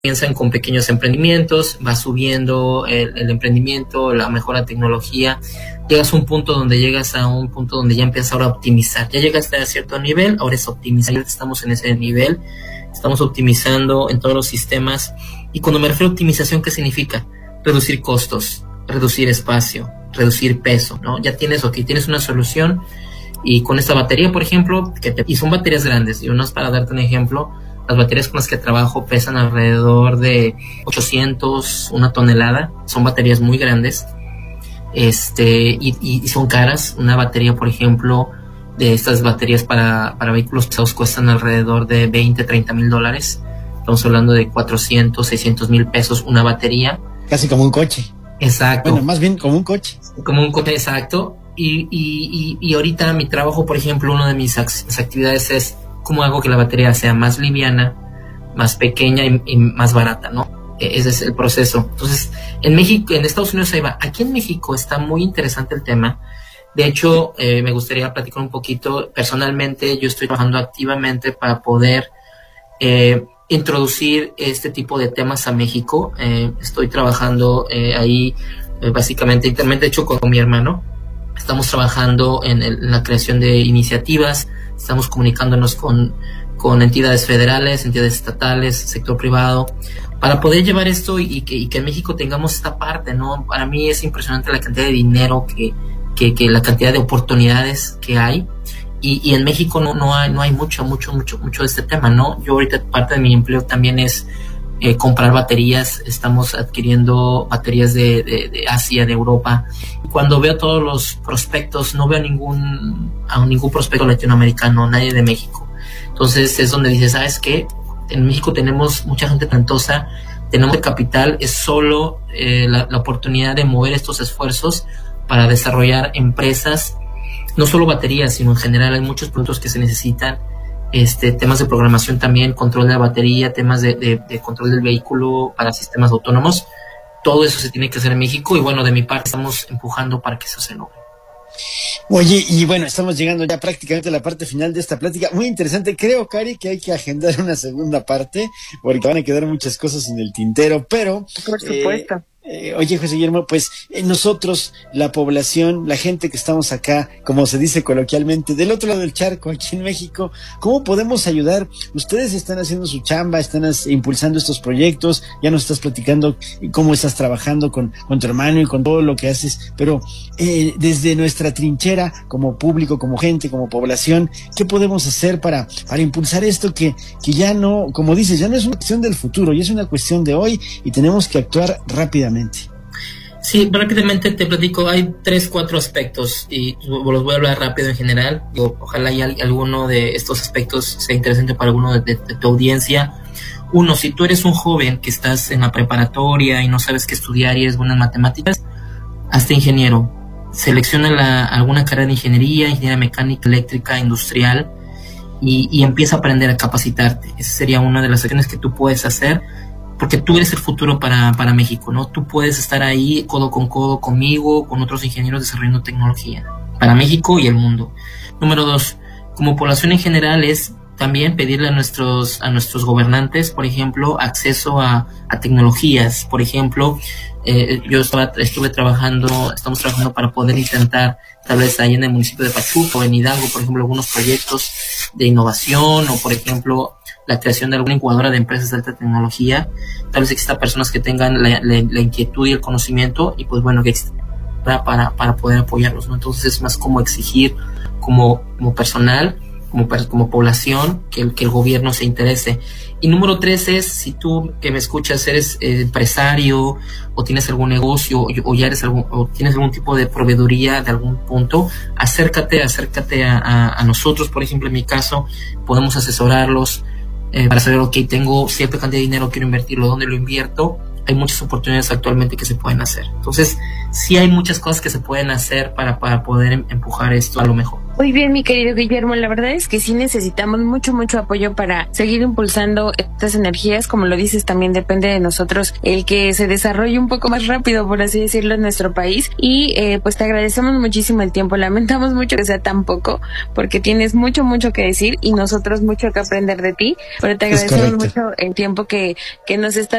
Comienzan con pequeños emprendimientos, va subiendo el emprendimiento, la mejora tecnología, llegas a un punto donde ya empiezas ahora a optimizar, ya llegaste a cierto nivel, ahora es optimizar, estamos en ese nivel, estamos optimizando en todos los sistemas. Y cuando me refiero a optimización, ¿qué significa? Reducir costos, reducir espacio, reducir peso, ¿no? Ya tienes una solución, y con esta batería, por ejemplo, y son baterías grandes, y uno es para darte un ejemplo. Las baterías con las que trabajo pesan alrededor de 800, 1 tonelada. Son baterías muy grandes. Y son caras. Una batería, por ejemplo, de estas baterías para vehículos pesados cuestan alrededor de $20,000-$30,000. Estamos hablando de 400, 600 mil pesos una batería. Casi como un coche. Exacto. Bueno, más bien como un coche. Como un coche, exacto. Y ahorita mi trabajo, por ejemplo, una de mis actividades es cómo hago que la batería sea más liviana, más pequeña y más barata, ¿no? Ese es el proceso. Entonces, en México, en Estados Unidos ahí va. Aquí en México está muy interesante el tema. De hecho, me gustaría platicar un poquito. Personalmente, yo estoy trabajando activamente para poder introducir este tipo de temas a México. Estoy trabajando ahí básicamente internamente, de hecho, con mi hermano. Estamos trabajando en la creación de iniciativas. Estamos comunicándonos con entidades federales, entidades estatales, sector privado, para poder llevar esto y que en México tengamos esta parte, ¿no? Para mí es impresionante la cantidad de dinero que la cantidad de oportunidades que hay, y en México no hay mucho de este tema, ¿no? Yo ahorita parte de mi empleo también es comprar baterías. Estamos adquiriendo baterías de Asia, de Europa. Cuando veo todos los prospectos, no veo a ningún prospecto latinoamericano, nadie de México. Entonces es donde dices, ¿sabes qué? En México tenemos mucha gente talentosa, tenemos el capital, es solo la oportunidad de mover estos esfuerzos para desarrollar empresas, no solo baterías, sino en general hay muchos productos que se necesitan. Temas de programación también, control de la batería, temas de control del vehículo para sistemas autónomos. Todo eso se tiene que hacer en México, y bueno, de mi parte estamos empujando para que eso se logre. Oye, y bueno, estamos llegando ya prácticamente a la parte final de esta plática. Muy interesante. Creo, Cari, que hay que agendar una segunda parte, porque van a quedar muchas cosas en el tintero, pero... Por supuesto. Oye, José Guillermo, pues nosotros, la población, la gente que estamos acá, como se dice coloquialmente, del otro lado del charco, aquí en México, ¿cómo podemos ayudar? Ustedes están haciendo su chamba, están impulsando estos proyectos, ya nos estás platicando cómo estás trabajando con tu hermano y con todo lo que haces, pero desde nuestra trinchera, como público, como gente, como población, ¿qué podemos hacer para impulsar esto que ya no, como dices, ya no es una cuestión del futuro, ya es una cuestión de hoy, y tenemos que actuar rápidamente? Sí, rápidamente te platico. Hay 3-4 aspectos y los voy a hablar rápido en general. Ojalá y alguno de estos aspectos sea interesante para alguno de tu audiencia. Uno, si tú eres un joven que estás en la preparatoria y no sabes qué estudiar y eres bueno en matemáticas, hazte ingeniero. Selecciona alguna carrera de ingeniería mecánica, eléctrica, industrial, y empieza a aprender a capacitarte. Esa sería una de las acciones que tú puedes hacer, porque tú eres el futuro para México, ¿no? Tú puedes estar ahí codo con codo conmigo, con otros ingenieros desarrollando tecnología para México y el mundo. Número 2, como población en general, es también pedirle a nuestros gobernantes, por ejemplo, acceso a tecnologías. Por ejemplo, estamos trabajando para poder intentar, tal vez ahí en el municipio de Pachuca o en Hidalgo, por ejemplo, algunos proyectos de innovación, o por ejemplo, la creación de alguna incubadora de empresas de alta tecnología. Tal vez existan personas que tengan la inquietud y el conocimiento, y pues bueno, que para poder apoyarlos, ¿no? Entonces es más como exigir como personal, como población, que el gobierno se interese. Y número 3 es, si tú que me escuchas eres empresario, o tienes algún negocio, o ya eres o tienes algún tipo de proveeduría de algún punto, acércate a nosotros. Por ejemplo, en mi caso, podemos asesorarlos para saber, ok, tengo cierta cantidad de dinero, quiero invertirlo, ¿dónde lo invierto? Hay muchas oportunidades actualmente que se pueden hacer. Entonces, sí hay muchas cosas que se pueden hacer para poder empujar esto a lo mejor. Muy bien, mi querido Guillermo, la verdad es que sí necesitamos mucho apoyo para seguir impulsando estas energías. Como lo dices, también depende de nosotros el que se desarrolle un poco más rápido, por así decirlo, en nuestro país. Y pues te agradecemos muchísimo el tiempo. Lamentamos mucho que sea tan poco, porque tienes mucho que decir y nosotros mucho que aprender de ti. Pero te agradecemos mucho el tiempo que nos estás